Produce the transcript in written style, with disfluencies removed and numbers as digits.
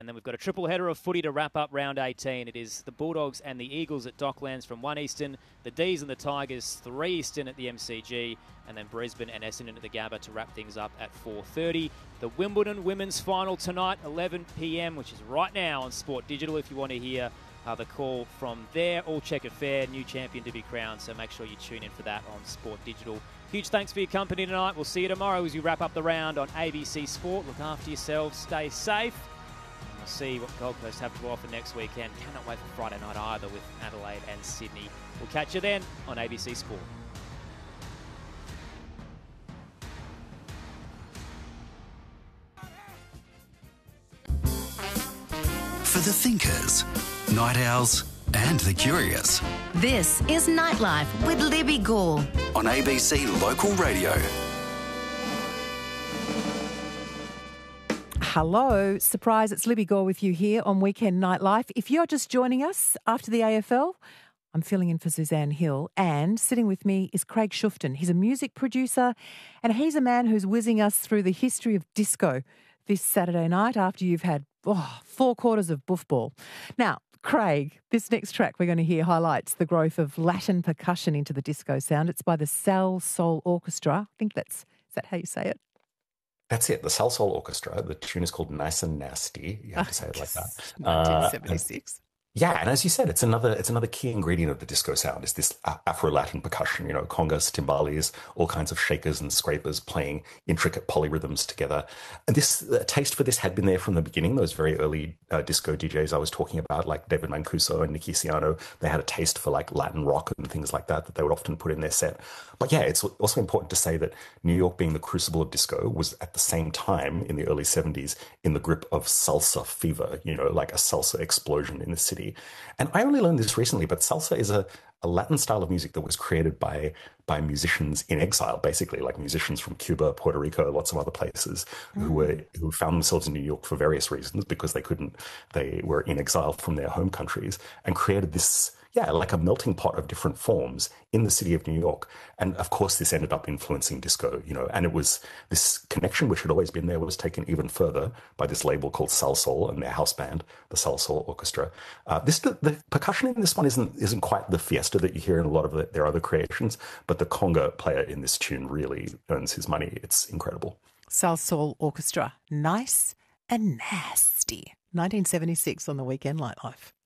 And then we've got a triple header of footy to wrap up round 18. It is the Bulldogs and the Eagles at Docklands from 1 Eastern, the D's and the Tigers 3 Eastern at the MCG, and then Brisbane and Essendon at the Gabba to wrap things up at 4:30. The Wimbledon Women's Final tonight, 11 p.m, which is right now on Sport Digital if you want to hear the call from there. All checkered fair, new champion to be crowned, so make sure you tune in for that on Sport Digital. Huge thanks for your company tonight. We'll see you tomorrow as we wrap up the round on ABC Sport. Look after yourselves, stay safe. We'll see what Gold Coast have to offer next weekend. Cannot wait for Friday night either with Adelaide and Sydney. We'll catch you then on ABC Sport. For the thinkers, night owls and the curious. This is Nightlife with Libby Gore On ABC Local Radio. Hello, surprise, it's Libby Gore with you here on Weekend Nightlife. If you're just joining us after the AFL, I'm filling in for Suzanne Hill, and sitting with me is Craig Shufton. He's a music producer and he's a man who's whizzing us through the history of disco this Saturday night after you've had 4 quarters of buff ball. Now, Craig, this next track we're going to hear highlights the growth of Latin percussion into the disco sound. It's by the Sal Soul Orchestra. I think is that how you say it? That's it, the Sal Soul Orchestra. The tune is called Nice and Nasty. You have to say it like that. 1976. Yeah, and as you said, it's another key ingredient of the disco sound is this Afro-Latin percussion, congas, timbales, all kinds of shakers and scrapers playing intricate polyrhythms together. And this taste for this had been there from the beginning. Those very early disco DJs I was talking about, like David Mancuso and Nicky Siano, they had a taste for like Latin rock and things like that they would often put in their set. But yeah, it's also important to say that New York, being the crucible of disco, was at the same time in the early 70s in the grip of salsa fever, like a salsa explosion in the city. And I only learned this recently, but salsa is a Latin style of music that was created by musicians in exile, basically, like musicians from Cuba, Puerto Rico, lots of other places who found themselves in New York for various reasons because they were in exile from their home countries and created this, like a melting pot of different forms in the city of New York. And of course, this ended up influencing disco, and it was this connection, which had always been there, was taken even further by this label called Sal Soul and their house band, the Sal Soul Orchestra. The percussion in this one isn't quite the fiesta that you hear in a lot of their other creations, but the conga player in this tune really earns his money. It's incredible. Sal Soul Orchestra, Nice and Nasty. 1976 on the Weekend Nightlife.